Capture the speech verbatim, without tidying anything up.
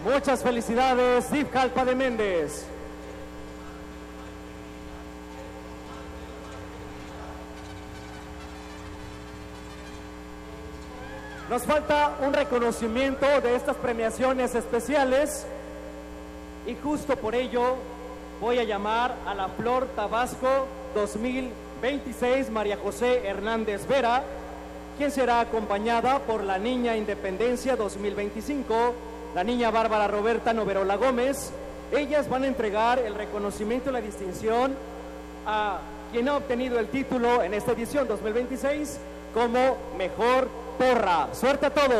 Muchas felicidades, D I F Jalpa de Méndez. Nos falta un reconocimiento de estas premiaciones especiales y justo por ello voy a llamar a la Flor Tabasco dos mil veintiséis María José Hernández Vera, quien será acompañada por la Niña Independencia dos mil veinticinco, la Niña Bárbara Roberta Noverola Gómez. Ellas van a entregar el reconocimiento y la distinción a quien ha obtenido el título en esta edición dos mil veintiséis como Mejor Porra. ¡Suerte a todos!